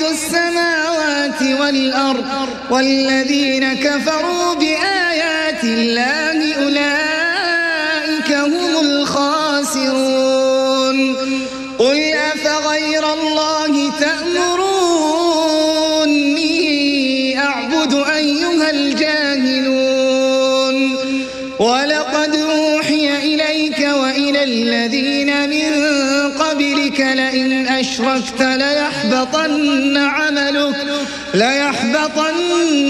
فاطر السماوات والأرض والذين كفروا بآيات الله أولئك هم الخاسرون قل أفغير الله تأمروني أعبد أيها الجاهلون ولقد أوحي إليك وإلى الذين من قبلك لئن أشركت ليحبطن عملك